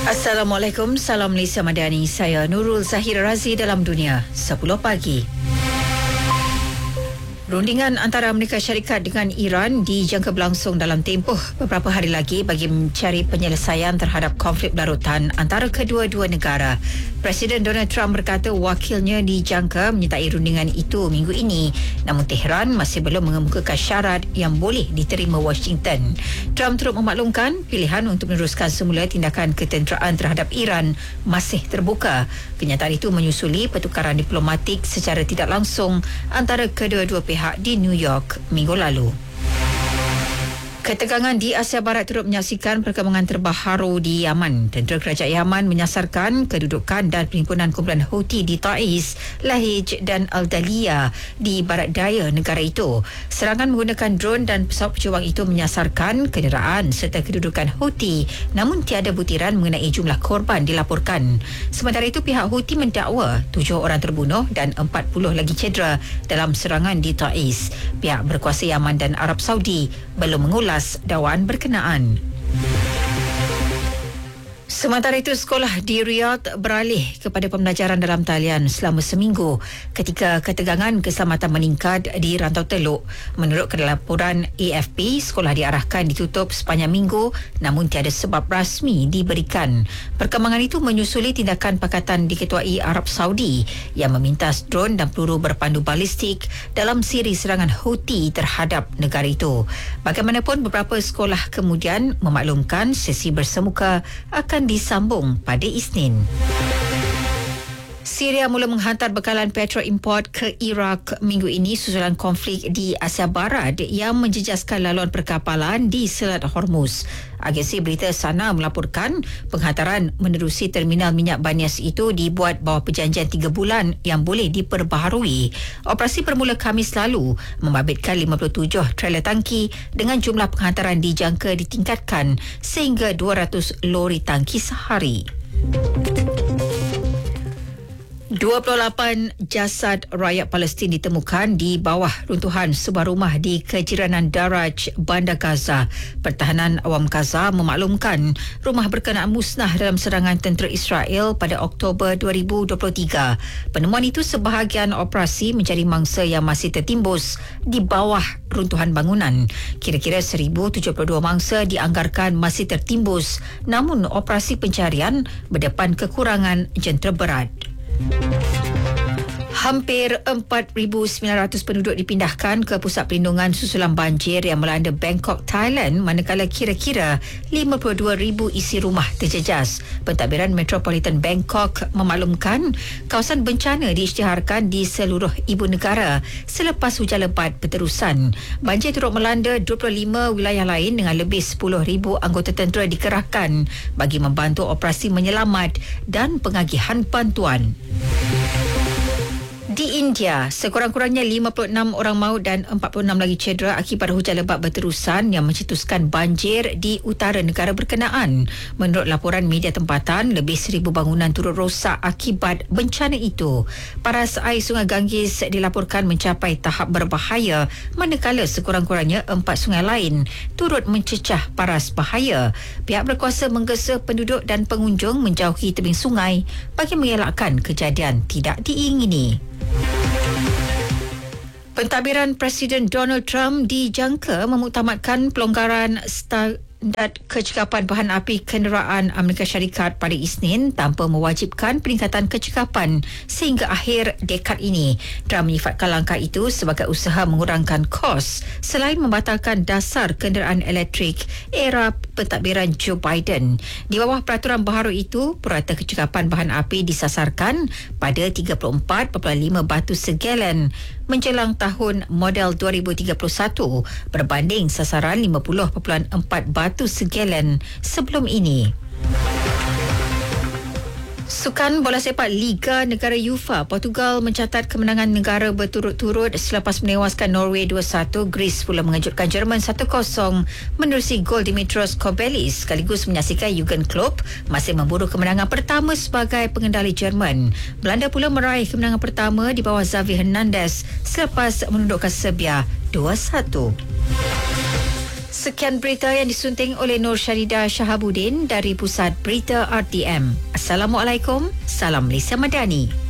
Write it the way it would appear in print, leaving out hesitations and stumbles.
Assalamualaikum, salam Malaysia Madani. Saya Nurul Zahir Razi dalam Dunia 10 pagi. Rundingan antara Amerika Syarikat dengan Iran dijangka berlangsung dalam tempoh beberapa hari lagi bagi mencari penyelesaian terhadap konflik berlarutan antara kedua-dua negara. Presiden Donald Trump berkata wakilnya dijangka menyertai rundingan itu minggu ini, namun Tehran masih belum mengemukakan syarat yang boleh diterima Washington. Trump turut memaklumkan pilihan untuk meneruskan semula tindakan ketenteraan terhadap Iran masih terbuka. Kenyataan itu menyusuli pertukaran diplomatik secara tidak langsung antara kedua-dua pihak di New York minggu lalu. Ketegangan di Asia Barat turut menyaksikan perkembangan terbaru di Yaman. Tentera Kerajaan Yaman menyasarkan kedudukan dan perhimpunan kumpulan Houthi di Taiz, Lahij dan Al-Daliya di barat daya negara itu. Serangan menggunakan drone dan pesawat pejuang itu menyasarkan kenderaan serta kedudukan Houthi, namun tiada butiran mengenai jumlah korban dilaporkan. Sementara itu, pihak Houthi mendakwa 7 orang terbunuh dan 40 lagi cedera dalam serangan di Taiz. Pihak berkuasa Yaman dan Arab Saudi belum mengulas dakwaan berkenaan. Sementara itu, sekolah di Riyadh beralih kepada pembelajaran dalam talian selama seminggu ketika ketegangan keselamatan meningkat di Rantau Teluk. Menurut laporan AFP, sekolah diarahkan ditutup sepanjang minggu namun tiada sebab rasmi diberikan. Perkembangan itu menyusuli tindakan Pakatan diketuai Arab Saudi yang memintas drone dan peluru berpandu balistik dalam siri serangan Houthi terhadap negara itu. Bagaimanapun, beberapa sekolah kemudian memaklumkan sesi bersemuka akan disambung pada Isnin. Syria mula menghantar bekalan petrol import ke Iraq minggu ini susulan konflik di Asia Barat yang menjejaskan laluan perkapalan di Selat Hormuz. Agensi berita Sana melaporkan penghantaran menerusi terminal minyak Banias itu dibuat bawah perjanjian 3 bulan yang boleh diperbaharui. Operasi bermula Khamis lalu membabitkan 57 trailer tangki dengan jumlah penghantaran dijangka ditingkatkan sehingga 200 lori tangki sehari. 28 jasad rakyat Palestin ditemukan di bawah runtuhan sebuah rumah di kejiranan Daraj, Bandar Gaza. Pertahanan Awam Gaza memaklumkan rumah berkenaan musnah dalam serangan tentera Israel pada Oktober 2023. Penemuan itu sebahagian operasi mencari mangsa yang masih tertimbus di bawah runtuhan bangunan. Kira-kira 1,072 mangsa dianggarkan masih tertimbus, namun operasi pencarian berdepan kekurangan jentera berat. Hampir 4,900 penduduk dipindahkan ke pusat perlindungan susulan banjir yang melanda Bangkok, Thailand, manakala kira-kira 52,000 isi rumah terjejas. Pentadbiran Metropolitan Bangkok memaklumkan kawasan bencana diisytiharkan di seluruh ibu negara selepas hujan lebat berterusan. Banjir turut melanda 25 wilayah lain dengan lebih 10,000 anggota tentera dikerahkan bagi membantu operasi menyelamat dan pengagihan bantuan. Di India, sekurang-kurangnya 56 orang maut dan 46 lagi cedera akibat hujan lebat berterusan yang mencetuskan banjir di utara negara berkenaan. Menurut laporan media tempatan, lebih 1,000 bangunan turut rosak akibat bencana itu. Paras air Sungai Ganges dilaporkan mencapai tahap berbahaya manakala sekurang-kurangnya 4 sungai lain turut mencecah paras bahaya. Pihak berkuasa menggesa penduduk dan pengunjung menjauhi tebing sungai bagi mengelakkan kejadian tidak diingini. Pentadbiran Presiden Donald Trump dijangka memuktamadkan pelonggaran standard kecekapan bahan api kenderaan Amerika Syarikat pada Isnin tanpa mewajibkan peningkatan kecekapan sehingga akhir dekad ini. Trump menyifatkan langkah itu sebagai usaha mengurangkan kos selain membatalkan dasar kenderaan elektrik era pentadbiran Joe Biden. Di bawah peraturan baharu itu, purata kecekapan bahan api disasarkan pada 34.5 batu segalen menjelang tahun model 2031 berbanding sasaran 50.4 batu segalen sebelum ini. Sukan bola sepak Liga Negara UEFA, Portugal mencatat kemenangan negara berturut-turut selepas menewaskan Norway 2-1. Greece pula mengejutkan Jerman 1-0 menerusi gol Dimitrios Kobelis sekaligus menyaksikan Jurgen Klopp masih memburu kemenangan pertama sebagai pengendali Jerman. Belanda pula meraih kemenangan pertama di bawah Xavi Hernandez selepas menundukkan Serbia 2-1. Sekian berita yang disunting oleh Nur Syarida Shahabuddin dari Pusat Berita RTM. Assalamualaikum. Salam Malaysia Madani.